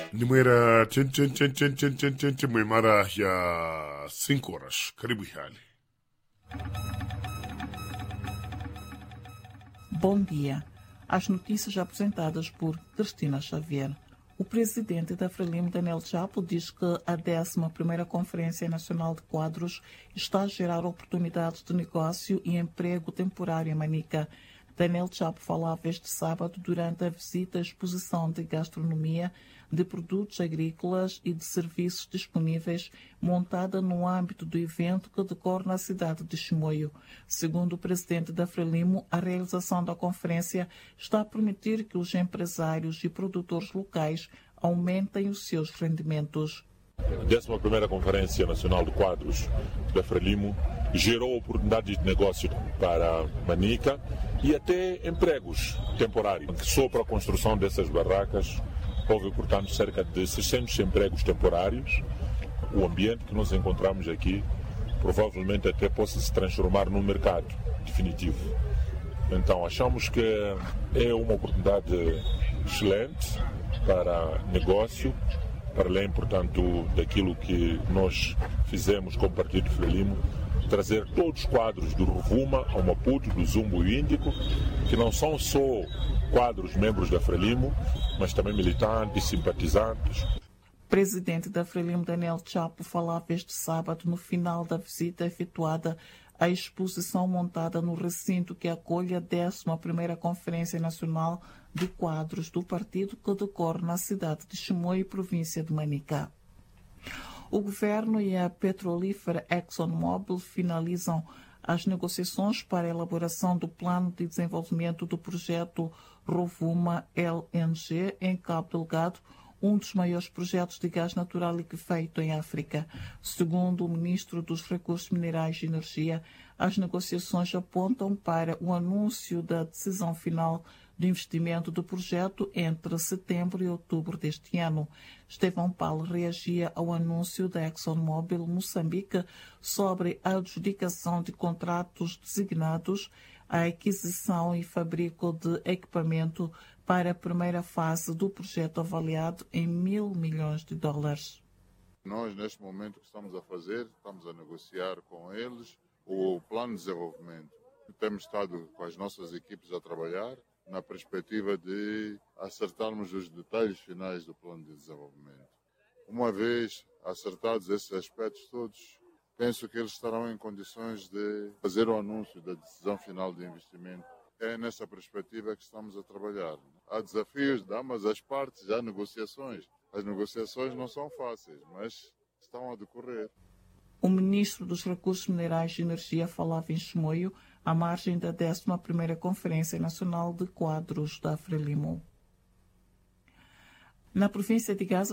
Nimwera chen mwimara ya 5 horas. Karibu hali. Bom dia. As notícias apresentadas por Cristina Xavier. O presidente da Frelimo, Daniel Chapo, diz que a 11ª Conferência Nacional de Quadros está a gerar oportunidades de negócio e emprego temporário em Manica. Daniel Chapo falava este sábado durante a visita à exposição de gastronomia, de produtos agrícolas e de serviços disponíveis, montada no âmbito do evento que decorre na cidade de Chimoio. Segundo o presidente da Frelimo, a realização da conferência está a permitir que os empresários e produtores locais aumentem os seus rendimentos. A 11ª Conferência Nacional de Quadros da Frelimo gerou oportunidades de negócio para Manica e até empregos temporários. Só para a construção dessas barracas houve, portanto, cerca de 600 empregos temporários. O ambiente que nós encontramos aqui provavelmente até possa se transformar num mercado definitivo. Então achamos que é uma oportunidade excelente para negócio, para além, portanto, daquilo que nós fizemos com o Partido Frelimo, trazer todos os quadros do Rovuma ao Maputo, do Zumbo e Índico, que não são só quadros membros da Frelimo, mas também militantes, simpatizantes. O presidente da Frelimo, Daniel Chapo, falava este sábado no final da visita efetuada à exposição montada no recinto que acolhe a 11ª Conferência Nacional de Quadros do partido que decorre na cidade de Chimoio, província de Manica. O governo e a petrolífera ExxonMobil finalizam as negociações para a elaboração do plano de desenvolvimento do projeto Rovuma LNG em Cabo Delgado, um dos maiores projetos de gás natural liquefeito em África. Segundo o ministro dos Recursos Minerais e Energia, as negociações apontam para o anúncio da decisão final do investimento do projeto entre setembro e outubro deste ano. Estevão Paulo reagia ao anúncio da ExxonMobil Moçambique sobre a adjudicação de contratos designados à aquisição e fabrico de equipamento para a primeira fase do projeto avaliado em $1.000 milhões. Nós, neste momento, o que estamos a fazer, estamos a negociar com eles o plano de desenvolvimento. Temos estado com as nossas equipes a trabalhar na perspectiva de acertarmos os detalhes finais do plano de desenvolvimento. Uma vez acertados esses aspectos todos, penso que eles estarão em condições de fazer o anúncio da decisão final de investimento. É nessa perspectiva que estamos a trabalhar. Há desafios de ambas as partes, há negociações. As negociações não são fáceis, mas estão a decorrer. O ministro dos Recursos Minerais e Energia falava em Chimoio, à margem da 11ª Conferência Nacional de Quadros da Frelimo. Na província de Gaza,